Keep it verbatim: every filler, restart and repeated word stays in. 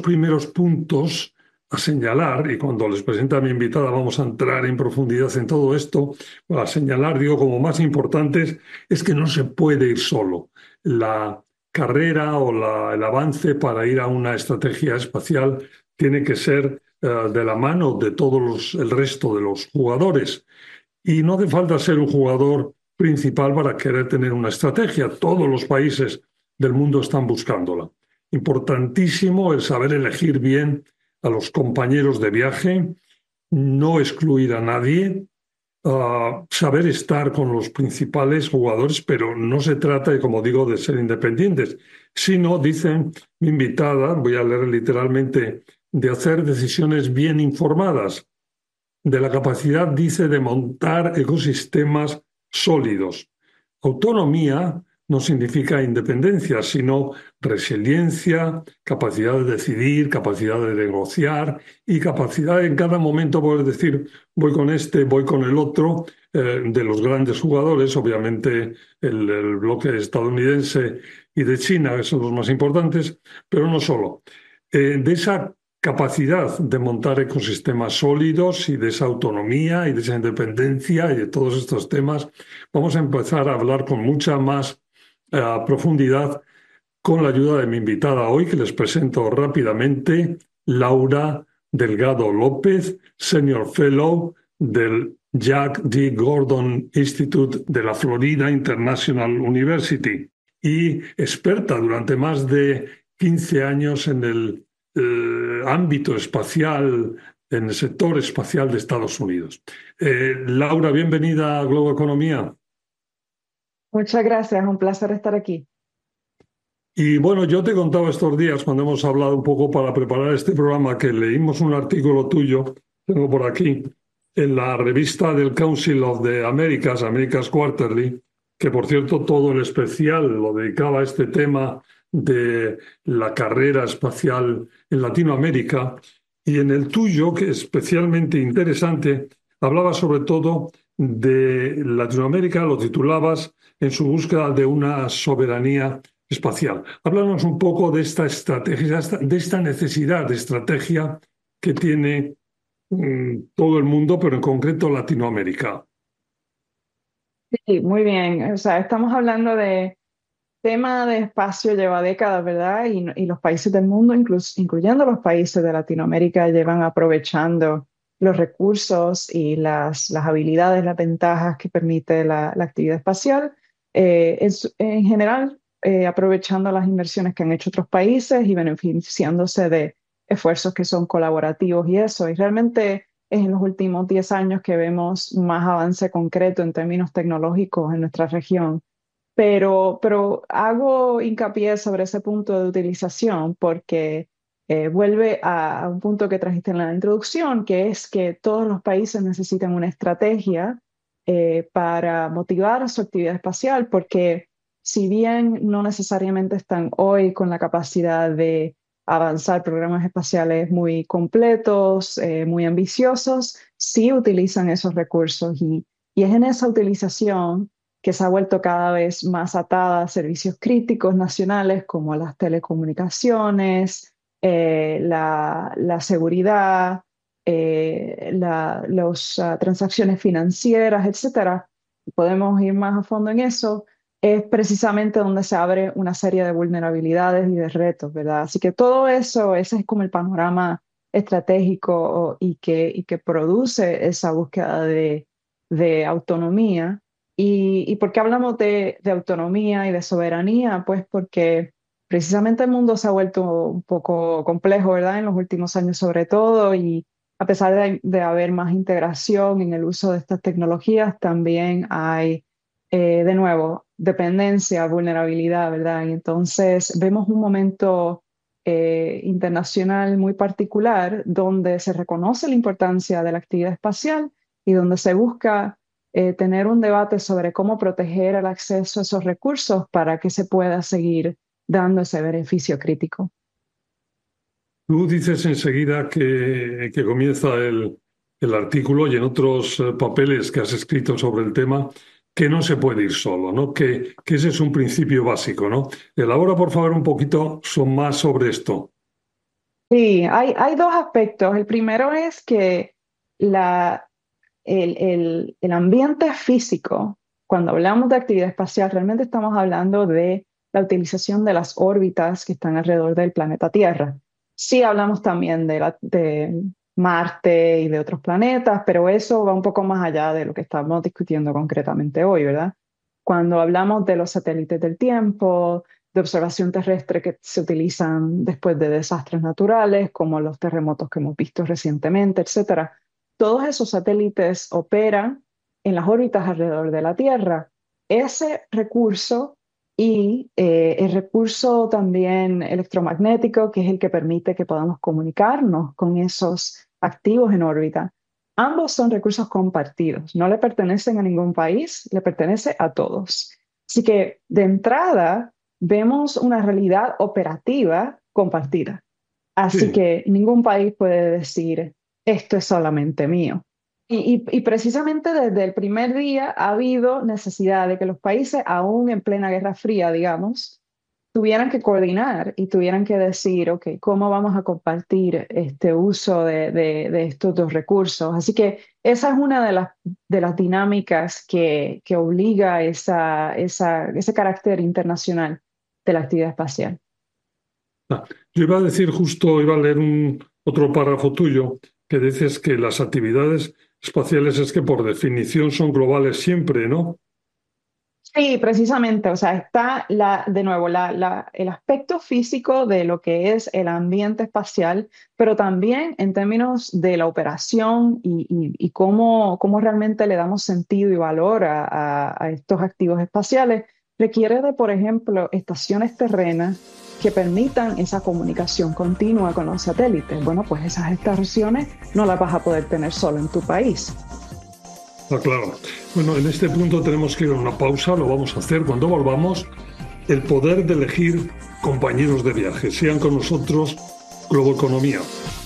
primeros puntos a señalar, y cuando les presente a mi invitada vamos a entrar en profundidad en todo esto, a señalar, digo, como más importantes, es que no se puede ir solo. La carrera o la, el avance para ir a una estrategia espacial tiene que ser eh, de la mano de todos los, el resto de los jugadores. Y no hace falta ser un jugador principal para querer tener una estrategia. Todos los países del mundo están buscándola. Importantísimo el saber elegir bien a los compañeros de viaje, no excluir a nadie, uh, saber estar con los principales jugadores, pero no se trata, como digo, de ser independientes, sino, dicen mi invitada, voy a leer literalmente, de hacer decisiones bien informadas, de la capacidad, dice, de montar ecosistemas sólidos. Autonomía no significa independencia, sino resiliencia, capacidad de decidir, capacidad de negociar y capacidad en cada momento poder decir voy con este, voy con el otro, eh, de los grandes jugadores, obviamente el, el bloque estadounidense y de China, que son los más importantes, pero no solo. Eh, de esa capacidad de montar ecosistemas sólidos y de esa autonomía y de esa independencia y de todos estos temas, vamos a empezar a hablar con mucha más uh, profundidad con la ayuda de mi invitada hoy, que les presento rápidamente, Laura Delgado López, Senior Fellow del Jack D. Gordon Institute de la Florida International University y experta durante más de quince años en el eh, ámbito espacial, en el sector espacial de Estados Unidos. Eh, Laura, bienvenida a Globo Economía. Muchas gracias, un placer estar aquí. Y bueno, yo te contaba estos días, cuando hemos hablado un poco para preparar este programa, que leímos un artículo tuyo, tengo por aquí, en la revista del Council of the Americas, Americas Quarterly, que por cierto todo el especial lo dedicaba a este tema de la carrera espacial en Latinoamérica. Y en el tuyo, que es especialmente interesante, hablaba sobre todo de Latinoamérica, lo titulabas en su búsqueda de una soberanía espacial. Háblanos un poco de esta estrategia, de esta necesidad de estrategia que tiene mm, todo el mundo, pero en concreto Latinoamérica. Sí, muy bien. O sea, estamos hablando de tema de espacio lleva décadas, ¿verdad? Y, y los países del mundo, inclus, incluyendo los países de Latinoamérica, llevan aprovechando los recursos y las, las habilidades, las ventajas que permite la, la actividad espacial. Eh, en, su- en general, eh, aprovechando las inversiones que han hecho otros países y beneficiándose de esfuerzos que son colaborativos y eso. Y realmente es en los últimos diez años que vemos más avance concreto en términos tecnológicos en nuestra región. Pero, pero hago hincapié sobre ese punto de utilización porque eh, vuelve a, a un punto que trajiste en la introducción, que es que todos los países necesitan una estrategia eh, para motivar su actividad espacial, porque si bien no necesariamente están hoy con la capacidad de avanzar programas espaciales muy completos, eh, muy ambiciosos, sí utilizan esos recursos y, y es en esa utilización que se ha vuelto cada vez más atada a servicios críticos nacionales como las telecomunicaciones, eh, la, la seguridad, eh, la, las uh, transacciones financieras, etcétera. Podemos ir más a fondo en eso. Es precisamente donde se abre una serie de vulnerabilidades y de retos, ¿verdad? Así que todo eso, ese es como el panorama estratégico y que, y que produce esa búsqueda de, de autonomía. ¿Y, y por qué hablamos de, de autonomía y de soberanía? Pues porque precisamente el mundo se ha vuelto un poco complejo, ¿verdad? En los últimos años sobre todo, y a pesar de, de haber más integración en el uso de estas tecnologías, también hay, eh, de nuevo, dependencia, vulnerabilidad, ¿verdad? Y entonces vemos un momento eh, internacional muy particular donde se reconoce la importancia de la actividad espacial y donde se busca eh, tener un debate sobre cómo proteger el acceso a esos recursos para que se pueda seguir dando ese beneficio crítico. Tú dices enseguida que, que comienza el, el artículo y en otros eh, papeles que has escrito sobre el tema, que no se puede ir solo, ¿no? Que, que ese es un principio básico, ¿no? Elabora, por favor, un poquito son más sobre esto. Sí, hay, hay dos aspectos. El primero es que la, el, el- el ambiente físico, cuando hablamos de actividad espacial, realmente estamos hablando de la utilización de las órbitas que están alrededor del planeta Tierra. Sí hablamos también de, la- de Marte y de otros planetas, pero eso va un poco más allá de lo que estamos discutiendo concretamente hoy, ¿verdad? Cuando hablamos de los satélites del tiempo, de observación terrestre que se utilizan después de desastres naturales, como los terremotos que hemos visto recientemente, etcétera. Todos esos satélites operan en las órbitas alrededor de la Tierra. Ese recurso y eh, el recurso también electromagnético, que es el que permite que podamos comunicarnos con esos activos en órbita, ambos son recursos compartidos, no le pertenecen a ningún país, le pertenece a todos. Así que de entrada vemos una realidad operativa compartida. Así Sí, que ningún país puede decir, esto es solamente mío. Y, y- y precisamente desde el primer día ha habido necesidad de que los países, aún en plena Guerra Fría, digamos, tuvieran que coordinar y tuvieran que decir, ok, ¿cómo vamos a compartir este uso de, de- de estos dos recursos? Así que esa es una de las, de las dinámicas que, que obliga esa, esa, ese carácter internacional de la actividad espacial. ah, yo iba a decir justo, iba a leer un otro párrafo tuyo que dices que las actividades espaciales es que por definición son globales siempre, ¿no? Sí, precisamente, o sea, está la, de nuevo la, la- el aspecto físico de lo que es el ambiente espacial, pero también en términos de la operación y, y- y cómo, cómo realmente le damos sentido y valor a, a- a estos activos espaciales, requiere de, por ejemplo, estaciones terrenas que permitan esa comunicación continua con los satélites. Bueno, pues esas estaciones no las vas a poder tener solo en tu país. Ah, claro. Bueno, en este punto tenemos que ir a una pausa, lo vamos a hacer cuando volvamos. El poder de elegir compañeros de viaje. Sean con nosotros Globoeconomía.